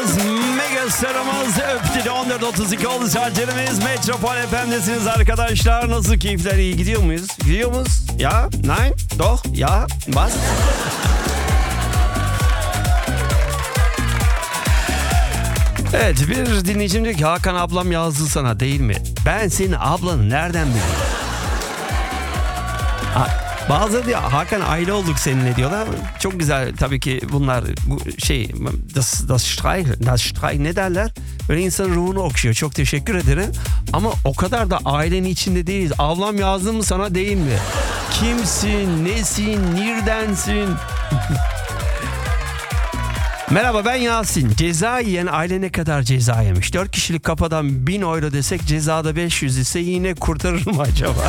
Starımız, Mega Starımız öptü. 14.32 oldu saatlerimiz. Metropol FM'desiniz arkadaşlar. Nasıl, keyifler iyi, gidiyor muyuz? Gidiyor muyuz? Ya, nein, doch, ya, was? Evet, bir dinleyicim diyor ki Hakan ablam yazdı sana değil mi? Ben senin ablanı nereden biliyorum? Bazıları diyor Hakan aile olduk seninle diyorlar. Çok güzel tabii ki bunlar, bu şey das Streich ne derler? Böyle insanın ruhunu okşuyor. Çok teşekkür ederim. Ama o kadar da ailenin içinde değiliz. Ablam yazdı mı sana değil mi? Kimsin? Nesin? Neredensin? Merhaba, ben Yasin. Ceza yiyen aile ne kadar ceza yemiş? 4 kişilik kafadan 1000 euro desek cezada 500 ise yine kurtarır mı acaba?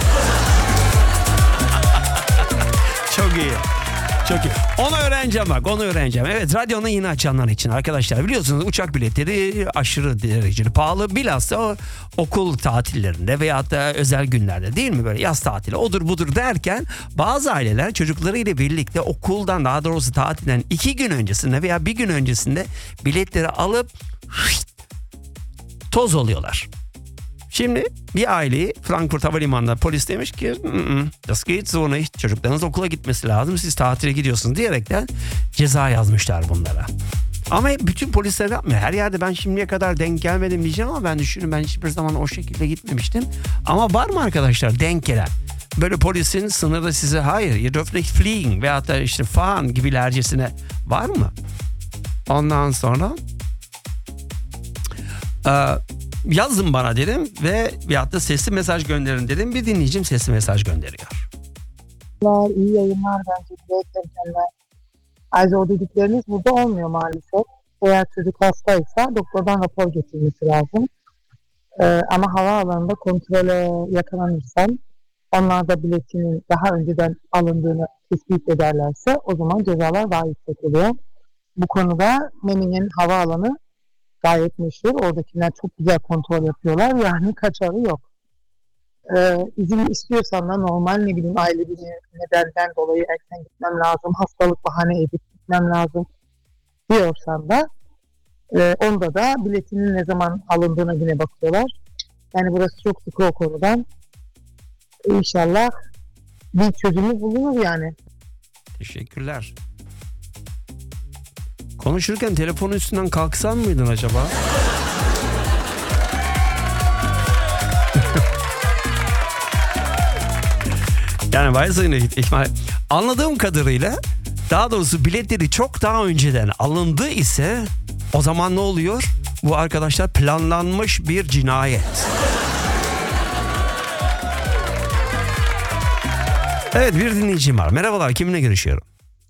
Çok iyi. Çok iyi. Onu öğreneceğim bak, onu öğreneceğim. Evet, radyonu yeni açanlar için arkadaşlar, biliyorsunuz uçak biletleri aşırı dereceli pahalı. Bilhassa o okul tatillerinde veyahut da özel günlerde, değil mi, böyle yaz tatili odur budur derken bazı aileler çocuklarıyla birlikte okuldan, daha doğrusu tatilden 2 gün öncesinde veya 1 gün öncesinde biletleri alıp toz oluyorlar. Şimdi bir aileyi Frankfurt Havalimanı'nda polis demiş ki das geht so nicht. Çocuklarınız okula gitmesi lazım, siz tatile gidiyorsunuz diyerekten ceza yazmışlar bunlara. Ama bütün polisler yapmıyor. Her yerde ben şimdiye kadar denk gelmedim diyeceğim ama ben düşünüyorum, ben hiçbir zaman o şekilde gitmemiştim. Ama var mı arkadaşlar denk gelen? Böyle polisin sınırda size hayır, ihr dürft nicht fliegen veyahut da işte fahren gibilercesine var mı? Ondan sonra yazın bana dedim ve veyahut da sesli mesaj gönderin dedim. Bir dinleyicim sesli mesaj gönderiyor. İyi yayınlar bence. O dedikleriniz burada olmuyor maalesef. Eğer çocuk hastaysa doktordan rapor getirmesi lazım. Ama havaalanında kontrole yakalanırsan, onlar da biletinin daha önceden alındığını tespit ederlerse o zaman cezalar daha yüksek oluyor. Bu konuda Memmingen havaalanı gayet meşhur. Oradakiler çok güzel kontrol yapıyorlar. Yani kaçarı yok. İzin istiyorsan da normal aile bir nedenden dolayı erken gitmem lazım, hastalık bahane edip gitmem lazım diyorsan da onda da biletinin ne zaman alındığına yine bakıyorlar. Yani burası çok sıkı o konudan. İnşallah bir çözümü bulunur yani. Teşekkürler. Konuşurken telefonun üstünden kalksan mıydın acaba? Yani varsa yine ihtimal. Anladığım kadarıyla, daha doğrusu biletleri çok daha önceden alındı ise o zaman ne oluyor? Bu arkadaşlar planlanmış bir cinayet. Evet, bir dinleyicim var. Merhabalar, kiminle görüşüyorum?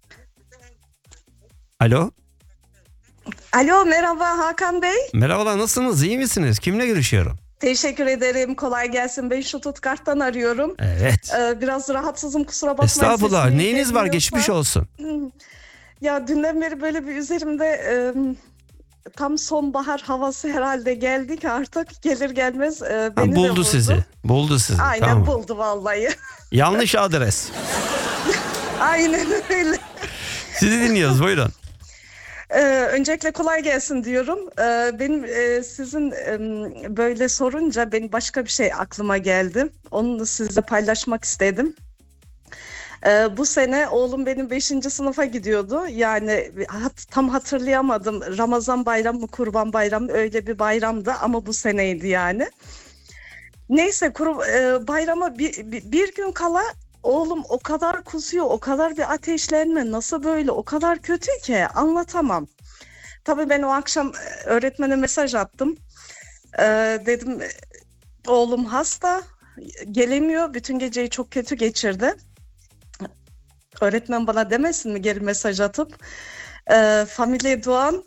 Alo? Alo, merhaba Hakan Bey. Merhabalar, nasılsınız? İyi misiniz? Kimle görüşüyorum? Teşekkür ederim. Kolay gelsin. Ben Stuttgart'tan arıyorum. Evet. Biraz rahatsızım, kusura bakmayın. Estağfurullah. Neyiniz var? Geçmiş olsun. Ya dünden beri böyle bir üzerimde tam sonbahar havası herhalde geldik artık. Gelir gelmez beni buldu de vurdu. sizi. Buldu sizi. Aynen, tamam. Buldu vallahi. Yanlış adres. Aynen öyle. Sizi dinliyoruz. Buyurun. Öncelikle kolay gelsin diyorum. Benim sizin böyle sorunca benim başka bir şey aklıma geldi. Onu da sizle paylaşmak istedim. Bu sene oğlum benim 5. sınıfa gidiyordu. Yani tam hatırlayamadım. Ramazan bayramı mı, Kurban bayramı, öyle bir bayramdı ama bu seneydi yani. Neyse bayrama bir gün kala oğlum o kadar kusuyor, o kadar bir ateşlenme, nasıl böyle, o kadar kötü ki anlatamam. Tabii ben o akşam öğretmene mesaj attım. Dedim oğlum hasta, gelemiyor, bütün geceyi çok kötü geçirdi. Öğretmen bana demesin mi geri mesaj atıp Familya Doğan,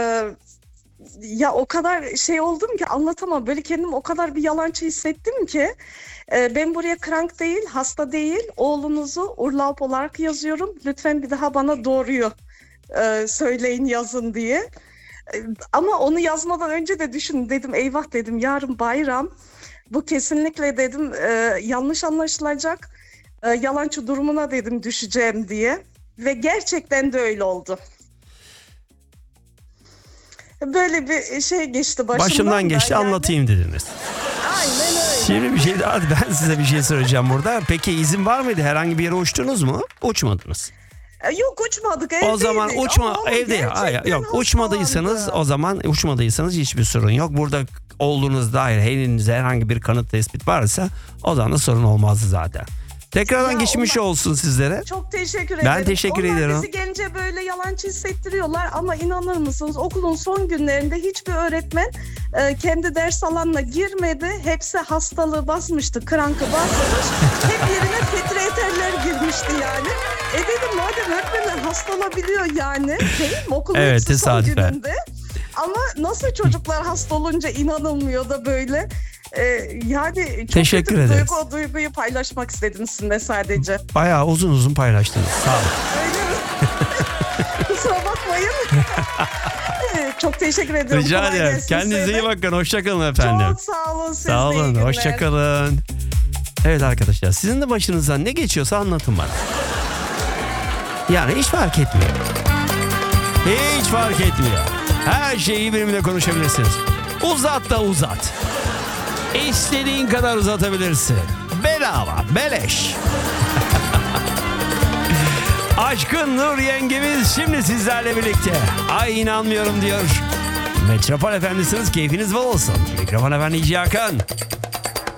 ya o kadar şey oldum ki anlatamam. Böyle kendimi o kadar bir yalancı hissettim ki ben buraya krank değil, hasta değil, oğlunuzu Urlaub olarak yazıyorum. Lütfen bir daha bana doğruyu söyleyin, yazın diye. Ama onu yazmadan önce de düşündüm, dedim eyvah dedim, yarın bayram. Bu kesinlikle dedim yanlış anlaşılacak. Yalancı durumuna dedim düşeceğim diye. Ve gerçekten de öyle oldu. Böyle bir şey geçti Başımdan geçti, yani. anlatayım dediniz. Aynen öyle. Şimdi bir şey daha, ben size bir şey söyleyeceğim burada. Peki izin var mıydı? Herhangi bir yere uçtunuz mu? Uçmadınız. Yok uçmadık, O zaman evde yok, uçmadıysanız hiçbir sorun yok. Burada olduğunuz dair elinizde herhangi bir kanıt tespit varsa o zaman da sorun olmazdı zaten. Tekrardan geçmiş olsun sizlere. Çok teşekkür ederim. Ben teşekkür ederim. Onlar bizi gelince böyle yalancı hissettiriyorlar ama inanır mısınız okulun son günlerinde hiçbir öğretmen kendi ders alanına girmedi. Hepsi hastalığı basmıştı, krankı basmış. Hep yerine fetreterler girmişti yani. Dedim madem öğretmenler hasta olabiliyor yani. Değil mi? Okulun hepsi son gününde. Ama nasıl çocuklar hasta olunca inanılmıyor da böyle. Yani çok teşekkür ederiz. O duyguyu paylaşmak istedim sizinle sadece. Bayağı uzun paylaştınız. Sağ olun. Öyle mi? Kusura bakmayın. Çok teşekkür ediyorum. Rica ederim. Kendinize iyi bakın. Hoşçakalın efendim. Çok sağ olun. Siz sağ de iyi olun. günler. Hoşçakalın. Evet arkadaşlar, sizin de başınızdan ne geçiyorsa anlatın bana. Yani hiç fark etmiyor. Hiç fark etmiyor. Her şeyi benimle konuşabilirsiniz. Uzat da uzat. İstediğin kadar uzatabilirsin. Bedava, beleş. Aşkın Nur yengemiz şimdi sizlerle birlikte. Ay inanmıyorum diyor. Metropol Efendisiniz, keyfiniz bol olsun. Mikrofon Efendi İci Hakan.